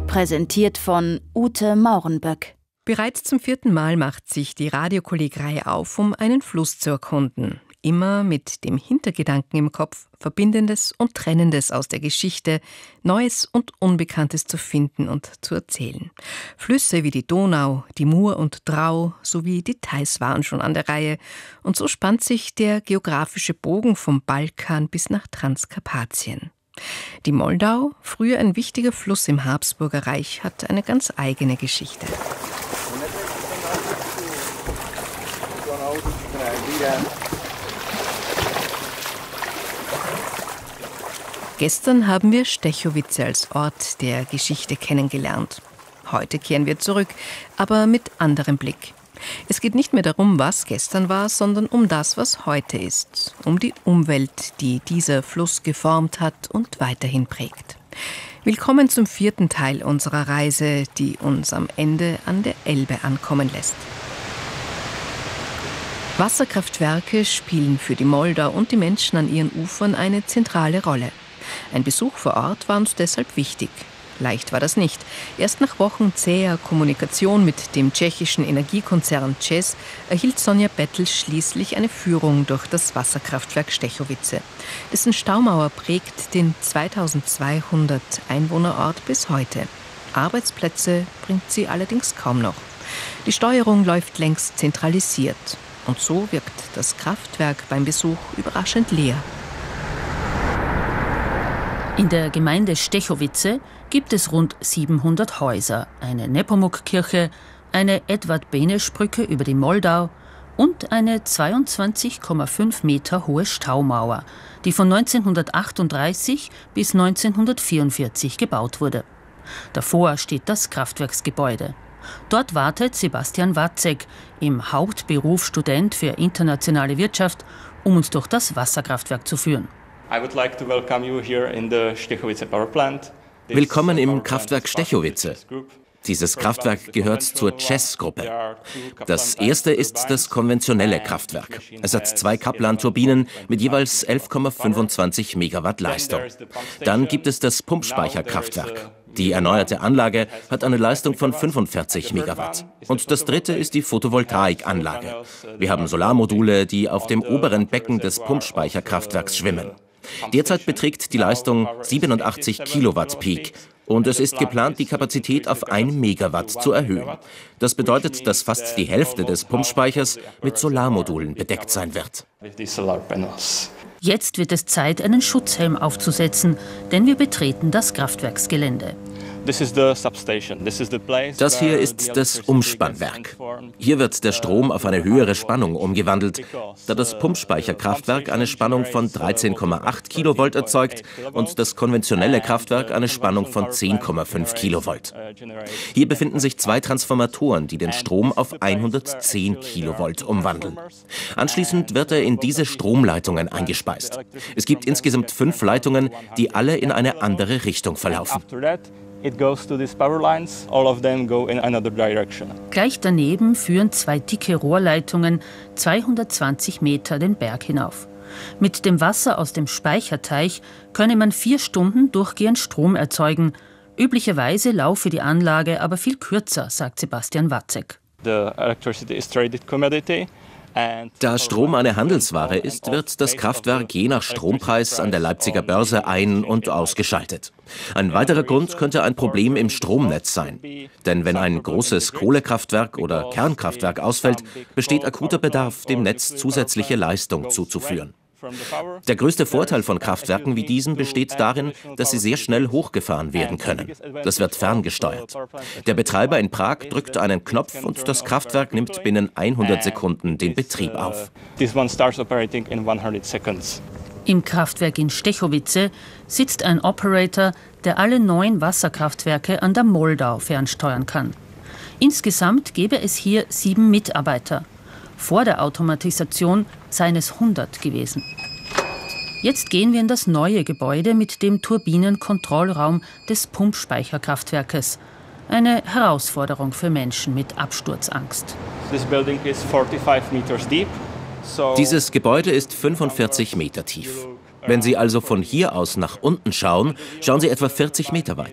präsentiert von Ute Maurenböck. Bereits zum 4. Mal macht sich die Radiokollegreihe auf, um einen Fluss zu erkunden. Immer mit dem Hintergedanken im Kopf, Verbindendes und Trennendes aus der Geschichte, Neues und Unbekanntes zu finden und zu erzählen. Flüsse wie die Donau, die Mur und Drau sowie die Theiß waren schon an der Reihe. Und so spannt sich der geografische Bogen vom Balkan bis nach Transkarpatien. Die Moldau, früher ein wichtiger Fluss im Habsburger Reich, hat eine ganz eigene Geschichte. Gestern haben wir Stechowice als Ort der Geschichte kennengelernt. Heute kehren wir zurück, aber mit anderem Blick. Es geht nicht mehr darum, was gestern war, sondern um das, was heute ist. Um die Umwelt, die dieser Fluss geformt hat und weiterhin prägt. Willkommen zum 4. Teil unserer Reise, die uns am Ende an der Elbe ankommen lässt. Wasserkraftwerke spielen für die Moldau und die Menschen an ihren Ufern eine zentrale Rolle. Ein Besuch vor Ort war uns deshalb wichtig. Leicht war das nicht. Erst nach Wochen zäher Kommunikation mit dem tschechischen Energiekonzern ČEZ erhielt Sonja Bettel schließlich eine Führung durch das Wasserkraftwerk Stechowice. Dessen Staumauer prägt den 2200 Einwohnerort bis heute. Arbeitsplätze bringt sie allerdings kaum noch. Die Steuerung läuft längst zentralisiert. Und so wirkt das Kraftwerk beim Besuch überraschend leer. In der Gemeinde Stechowice gibt es rund 700 Häuser, eine Nepomuk-Kirche, eine Edvard-Beneš-Brücke über die Moldau und eine 22,5 Meter hohe Staumauer, die von 1938 bis 1944 gebaut wurde. Davor steht das Kraftwerksgebäude. Dort wartet Sebastian Wacek, im Hauptberuf Student für internationale Wirtschaft, um uns durch das Wasserkraftwerk zu führen. Willkommen im Kraftwerk Stechowice. Dieses Kraftwerk gehört zur ČEZ-Gruppe. Das erste ist das konventionelle Kraftwerk. Es hat 2 Kaplan-Turbinen mit jeweils 11,25 Megawatt Leistung. Dann gibt es das Pumpspeicherkraftwerk. Die erneuerte Anlage hat eine Leistung von 45 Megawatt. Und das dritte ist die Photovoltaikanlage. Wir haben Solarmodule, die auf dem oberen Becken des Pumpspeicherkraftwerks schwimmen. Derzeit beträgt die Leistung 87 Kilowatt Peak. Und es ist geplant, die Kapazität auf 1 Megawatt zu erhöhen. Das bedeutet, dass fast die Hälfte des Pumpspeichers mit Solarmodulen bedeckt sein wird. Jetzt wird es Zeit, einen Schutzhelm aufzusetzen, denn wir betreten das Kraftwerksgelände. Das hier ist das Umspannwerk. Hier wird der Strom auf eine höhere Spannung umgewandelt, da das Pumpspeicherkraftwerk eine Spannung von 13,8 Kilovolt erzeugt und das konventionelle Kraftwerk eine Spannung von 10,5 Kilovolt. Hier befinden sich 2 Transformatoren, die den Strom auf 110 Kilovolt umwandeln. Anschließend wird er in diese Stromleitungen eingespeist. Es gibt insgesamt 5 Leitungen, die alle in eine andere Richtung verlaufen. Gleich daneben führen 2 dicke Rohrleitungen 220 Meter den Berg hinauf. Mit dem Wasser aus dem Speicherteich könne man 4 Stunden durchgehend Strom erzeugen. Üblicherweise laufe die Anlage aber viel kürzer, sagt Sebastian Wacek. Da Strom eine Handelsware ist, wird das Kraftwerk je nach Strompreis an der Leipziger Börse ein- und ausgeschaltet. Ein weiterer Grund könnte ein Problem im Stromnetz sein. Denn wenn ein großes Kohlekraftwerk oder Kernkraftwerk ausfällt, besteht akuter Bedarf, dem Netz zusätzliche Leistung zuzuführen. Der größte Vorteil von Kraftwerken wie diesen besteht darin, dass sie sehr schnell hochgefahren werden können. Das wird ferngesteuert. Der Betreiber in Prag drückt einen Knopf und das Kraftwerk nimmt binnen 100 Sekunden den Betrieb auf. Im Kraftwerk in Stechowice sitzt ein Operator, der alle 9 Wasserkraftwerke an der Moldau fernsteuern kann. Insgesamt gäbe es hier 7 Mitarbeiter. Vor der Automatisation seien es 100 gewesen. Jetzt gehen wir in das neue Gebäude mit dem Turbinenkontrollraum des Pumpspeicherkraftwerkes. Eine Herausforderung für Menschen mit Absturzangst. Dieses Gebäude ist 45 Meter tief. Wenn Sie also von hier aus nach unten schauen, schauen Sie etwa 40 Meter weit.